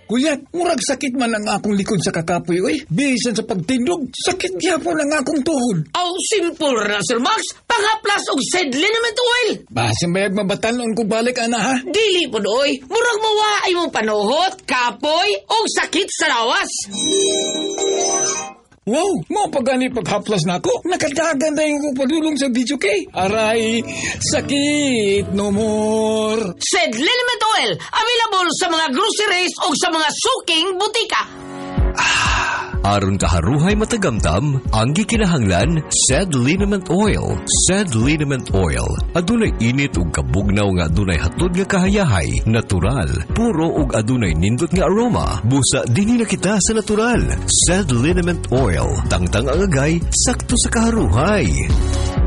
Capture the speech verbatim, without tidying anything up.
Kuyat, murag sakit man ang akong likod sa kakapoy, oy. Bisan sa pagtindog, sakit gyapon ang akong tuhod. Aw, simple na, Sir Max. Pangaplas og said liniment oil. Basin bayag mabatanon ko balik, ana, ha? Dili po doy. Murag mawaay mong panuhot, kapoy, o sakit sa lawas. Wow, mo pa gani paghaplas na ako. Nakadagan na yung padulong sa video kay. Aray, sakit no more. Said liniment oil. Available sa mga groceries o sa mga suking butika. Aron kaharuhay matagamtam, ang gikinahanglan, said liniment oil. Said liniment oil. Adunay init ug kabugnaw nga adunay hatod nga kahayahay, natural, puro ug adunay nindot nga aroma. Busa dinhi na kita sa natural. Said liniment oil. Tangtang ang agay, sakto sa kaharuhay.